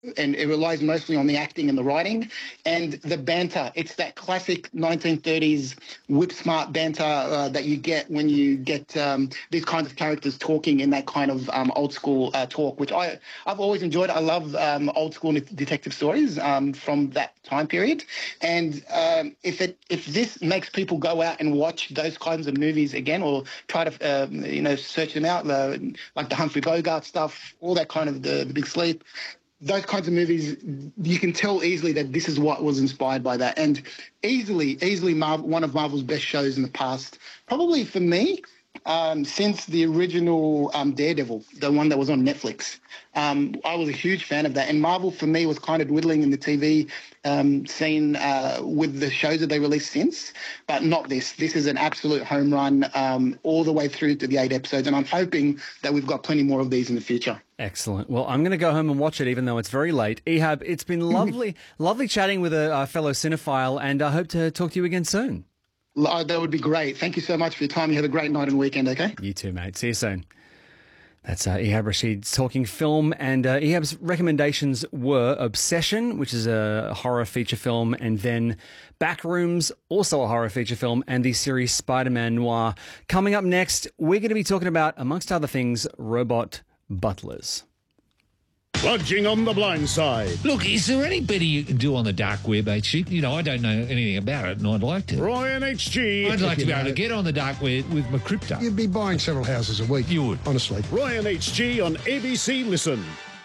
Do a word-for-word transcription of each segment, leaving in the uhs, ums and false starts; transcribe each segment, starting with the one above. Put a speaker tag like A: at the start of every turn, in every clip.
A: and it relies mostly on the acting and the writing and the banter. It's that classic nineteen thirties whip-smart banter uh, that you get when you get um, these kinds of characters talking in that kind of um, old-school uh, talk, which I, I've always enjoyed. I love um, old-school detective stories um, from that time period. And um, if it if this makes people go out and watch those kinds of movies again or try to, um, you know, search them out, uh, like the Humphrey Bogart stuff, all that kind of the, the Big Sleep, those kinds of movies, you can tell easily that this is what was inspired by that. And easily, easily Marvel, one of Marvel's best shows in the past. Probably for me, um, since the original um, Daredevil, the one that was on Netflix. Um, I was a huge fan of that. And Marvel, for me, was kind of dwindling in the T V um, scene uh, with the shows that they released since, but not this. This is an absolute home run um, all the way through to the eight episodes, and I'm hoping that we've got plenty more of these in the future.
B: Excellent. Well, I'm going to go home and watch it, even though it's very late. Ehab, it's been lovely, lovely chatting with a, a fellow cinephile, and I hope to talk to you again soon.
A: Uh, that would be great. Thank you so much for your time. You have a great night and weekend, okay?
B: You too, mate. See you soon. That's uh, Ehab Rashid talking film, and uh, Ehab's recommendations were Obsession, which is a horror feature film, and then Backrooms, also a horror feature film, and the series Spider-Man Noir. Coming up next, we're going to be talking about, amongst other things, robot butlers.
C: Lodging on the blind side.
D: Look, is there any better you can do on the dark web, H G? You know, I don't know anything about it, and I'd like to.
C: Ryan H G.
D: I'd like to be
E: know.
D: able to get on the dark web with my crypto.
E: You'd be buying several houses a week.
D: You would.
E: Honestly.
C: Ryan H G on A B C Listen.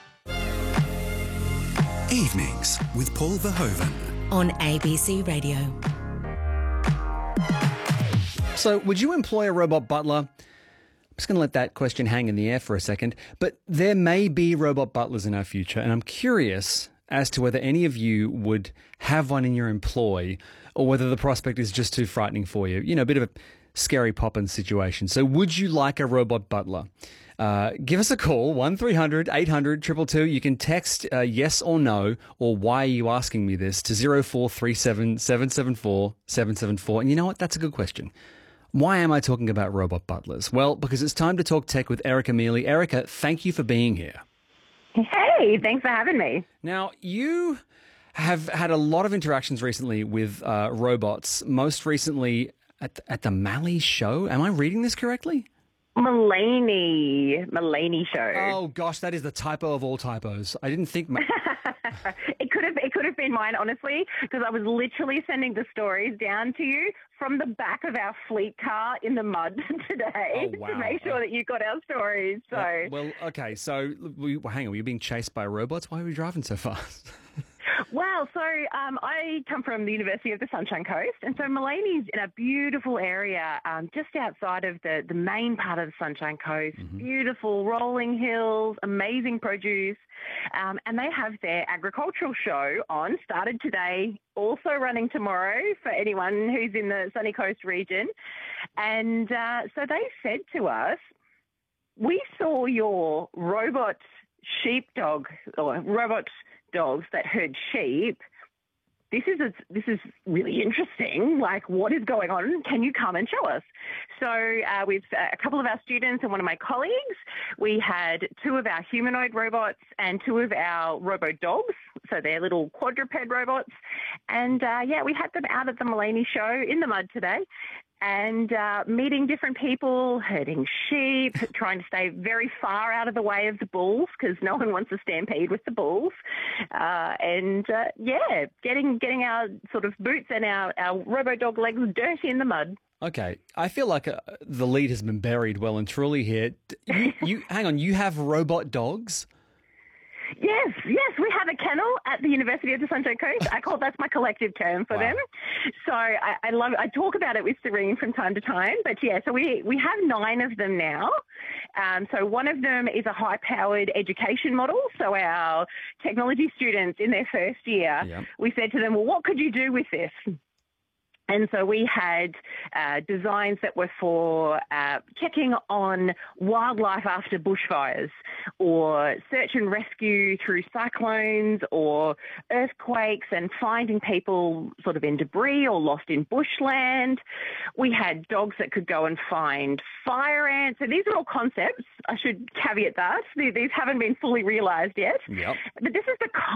F: Evenings with Paul Verhoeven.
G: On A B C Radio.
B: So, would you employ a robot butler? I'm just going to let that question hang in the air for a second. But there may be robot butlers in our future, and I'm curious as to whether any of you would have one in your employ or whether the prospect is just too frightening for you. You know, a bit of a scary Poppins situation. So would you like a robot butler? Uh, give us a call, one three hundred eight hundred two two two. You can text uh, yes or no, or why are you asking me this, to zero four three seven seven seven four seven seven four. And you know what? That's a good question. Why am I talking about robot butlers? Well, because it's time to talk tech with Erica Mealy. Erica, thank you for being here.
H: Hey, thanks for having me.
B: Now, you have had a lot of interactions recently with uh, robots, most recently at the, at the Mally show. Am I reading this correctly?
H: Mulaney, Mulaney show.
B: Oh, gosh, that is the typo of all typos. I didn't think... Ma-
H: it could have it could have been mine, honestly, because I was literally sending the stories down to you from the back of our fleet car in the mud today
B: oh, wow.
H: to make sure that you got our stories. So,
B: uh, well, okay, so we, well, hang on, were you being chased by robots? Why were you driving so fast?
H: Well, so um, I come from the University of the Sunshine Coast, and so Mulaney's in a beautiful area um, just outside of the, the main part of the Sunshine Coast. Mm-hmm. Beautiful rolling hills, amazing produce, um, and they have their agricultural show on, started today, also running tomorrow for anyone who's in the Sunny Coast region. And uh, so they said to us, we saw your robot sheepdog, or robot dogs that herd sheep. This is a, this is really interesting. Like, what is going on? Can you come and show us? So uh, with uh, a couple of our students and one of my colleagues, we had two of our humanoid robots and two of our robo dogs. So they're little quadruped robots. And uh, yeah, we had them out at the Mulaney show in the mud today, and uh, meeting different people, herding sheep, trying to stay very far out of the way of the bulls because no one wants to stampede with the bulls. Uh, and, uh, yeah, getting getting our sort of boots and our, our robo-dog legs dirty in the mud.
B: Okay, I feel like uh, the lead has been buried well and truly here. You, you hang on, you have robot dogs?
H: Yes, yes, we have a kennel at the University of the Sunshine Coast. I call that's my collective term for wow. them. So I, I love I talk about it with Serene from time to time. But yeah, so we, we have nine of them now. Um, so one of them is a high-powered education model. So our technology students in their first year, yep. we said to them, well, what could you do with this? And so we had uh, designs that were for uh, checking on wildlife after bushfires, or search and rescue through cyclones or earthquakes, and finding people sort of in debris or lost in bushland. We had dogs that could go and find fire ants. So these are all concepts. I should caveat that. These haven't been fully realised yet.
B: Yep.
H: But this is the